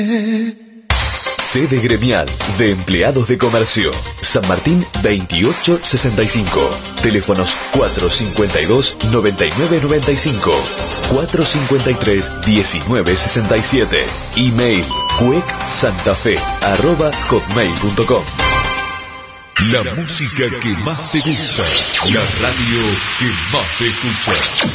Sede gremial de empleados de comercio. San Martín 2865. Teléfonos 452-9995. 453-1967. Email cuecsantafe@hotmail.com. La música que más te gusta. La radio que más se escucha.